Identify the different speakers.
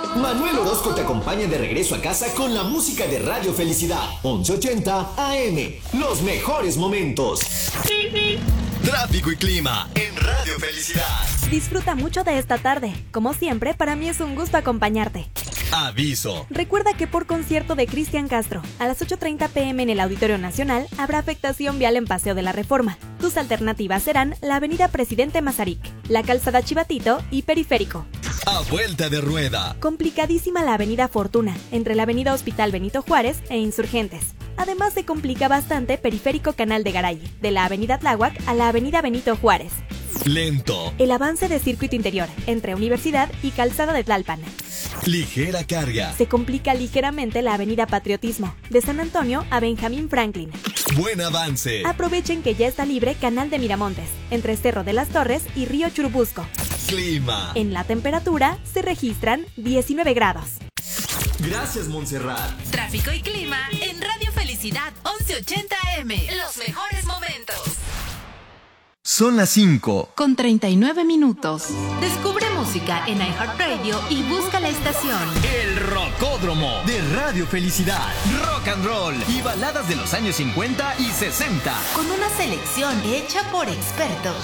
Speaker 1: Manuel Orozco te acompaña de regreso a casa con la música de Radio Felicidad. 1180 AM. Los mejores momentos. Tráfico y clima en Radio Felicidad.
Speaker 2: Disfruta mucho de esta tarde. Como siempre, para mí es un gusto acompañarte.
Speaker 1: Aviso.
Speaker 2: Recuerda que por concierto de Cristian Castro, a las 8:30 p.m. en el Auditorio Nacional, habrá afectación vial en Paseo de la Reforma. Tus alternativas serán la Avenida Presidente Mazarik, la Calzada Chivatito y Periférico.
Speaker 1: A vuelta de rueda.
Speaker 2: Complicadísima la Avenida Fortuna, entre la Avenida Hospital Benito Juárez e Insurgentes. Además se complica bastante Periférico Canal de Garay, de la Avenida Tláhuac a la Avenida Benito Juárez.
Speaker 1: Lento.
Speaker 2: El avance de Circuito Interior, entre Universidad y Calzada de Tlalpan.
Speaker 1: Ligera carga.
Speaker 2: Se complica ligeramente la Avenida Patriotismo, de San Antonio a Benjamín Franklin.
Speaker 1: Buen avance.
Speaker 2: Aprovechen que ya está libre Canal de Miramontes, entre Cerro de las Torres y Río Churubusco.
Speaker 1: Clima.
Speaker 2: En la temperatura se registran 19 grados.
Speaker 1: Gracias, Montserrat.
Speaker 3: Tráfico y clima en Radio Felicidad 1180 AM. Los mejores momentos.
Speaker 1: Son las 5
Speaker 3: con 39 minutos. Descubre música en iHeartRadio y busca la estación
Speaker 1: El Rocódromo de Radio Felicidad. Rock and roll y baladas de los años 50 y 60.
Speaker 3: con una selección hecha por expertos.